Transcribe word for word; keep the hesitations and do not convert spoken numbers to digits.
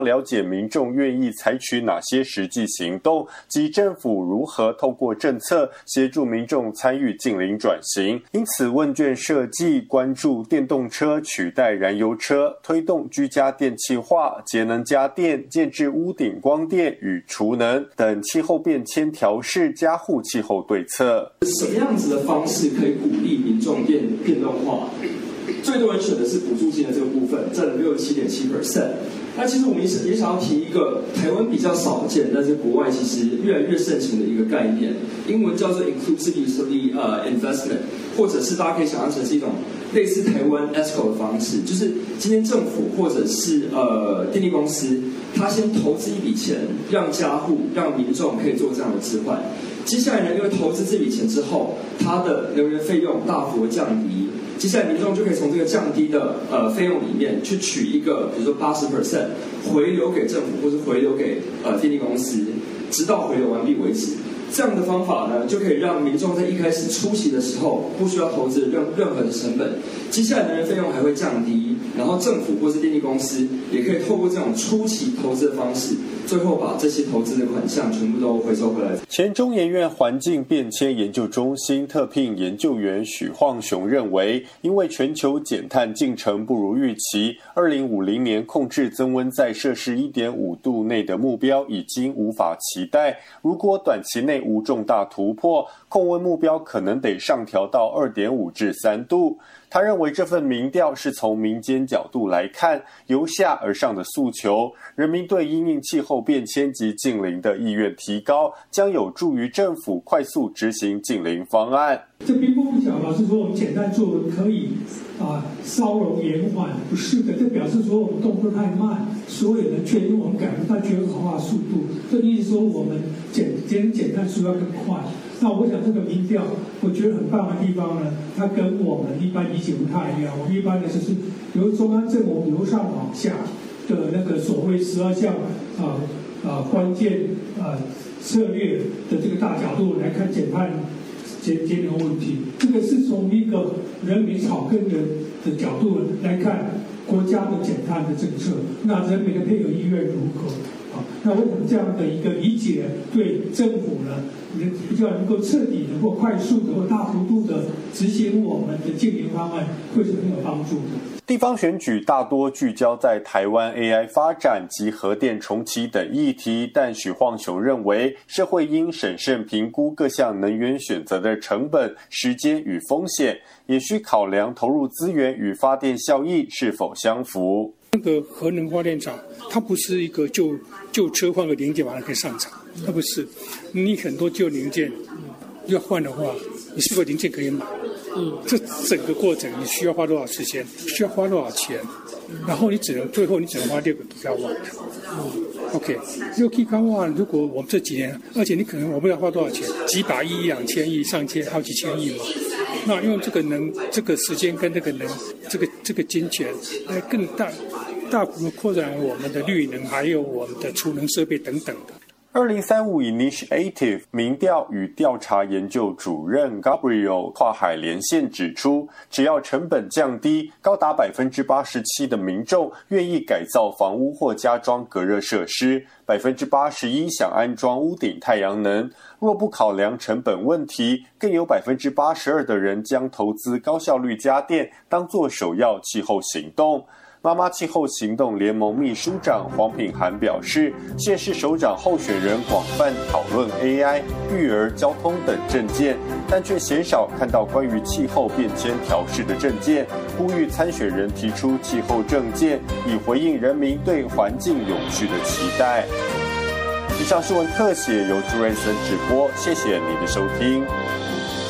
了解民众愿意采取哪些实际行动，及政府如何透过政策协助民众参与净零转型。因此，问卷设计关注电动车取代燃油车、推动居家电气化、节能家电、建置屋顶光电与储能等气候变迁调适加护气候对策。 什么样子的方式可以鼓励民众电电动化？最多人选的是补助金的这个部分，占了六十七点七 percent。那其实我们也想要提一个台湾比较少见，但是国外其实越来越盛行的一个概念，英文叫做 inclusive utility investment， 或者是大家可以想象成是一种类似台湾 E S C O 的方式，就是今天政府或者是呃电力公司，他先投资一笔钱，让家户、让民众可以做这样的置换。接下来呢，因为投资这笔钱之后，它的能源费用大幅降低。接下来民众就可以从这个降低的呃费用里面去取一个，比如说八十 percent 回流给政府，或是回流给呃电力公司，直到回流完毕为止。这样的方法呢，就可以让民众在一开始初期的时候不需要投资任任何的成本，接下来能源费用还会降低，然后政府或是电力公司也可以透过这种初期投资的方式，最后把这些投资的款项全部都回收回来。 前中研院环境变迁研究中心特聘研究员许晃雄认为，因为全球减碳进程不如预期，二零五零年控制增温在摄氏 一点五 度内的目标已经无法期待，如果短期内无重大突破，控温目标可能得上调到 二点五 至三度。他认为这份民调是从民间角度来看，由下而上的诉求，人民对因应气候变迁及净零的意愿提高，将有助于政府快速执行净零方案。 这并不表示说我们简单作文可以啊稍容延缓，不是的，这表示说我们动作太慢，所有人确定我们赶不上全球化速度，这意思说我们减减减碳速度要更快。那我想这个民调，我觉得很棒的地方呢，它跟我们一般理解不太一样。我们一般呢就是由中央政府由上往下的那个所谓十二项啊啊关键啊策略的这个大角度来看减碳节节能问题，这个是从一个人民草根的的角度来看国家的减碳的政策，那人民的配合意愿如何？啊，那我想这样的一个理解对政府呢，比较能够彻底、能够快速的或大幅度的执行我们的净零方案，会是很有帮助的。 地方选举大多聚焦在台湾 A I 发展及核电重启等议题，但许晃雄认为，社会应审慎评估各项能源选择的成本、时间与风险，也需考量投入资源与发电效益是否相符。 那个核能发电厂，它不是一个旧旧车换个零件马上可以上场，它不是。你很多旧零件要换的话，你是否零件可以买？嗯，这整个过程你需要花多少时间？需要花多少钱？然后你只能最后你只能花六个 gigawatt。嗯 ，OK， 六 gigawatt， 如果我们这几年，而且你可能我不知道花多少钱，几百亿、两千亿、上千、好几千亿嘛。那用这个能、这个时间跟这个能、这个这个金钱来更大大幅的扩展我们的绿能，还有我们的储能设备等等的。 二零三五 Initiative 民调与调查研究主任 Gabriel 跨海连线指出，只要成本降低，高达 百分之八十七 的民众愿意改造房屋或加装隔热设施， 百分之八十一 想安装屋顶太阳能。若不考量成本问题，更有 百分之八十二 的人将投资高效率家电当作首要气候行动。妈妈气候行动联盟秘书长黄品涵表示，县市首长候选人广泛讨论 A I、育儿、交通等政见，但却鲜少看到关于气候变迁调适的政见，呼吁参选人提出气候政见，以回应人民对环境永续的期待。以上新闻特写由朱瑞森直播，谢谢你的收听。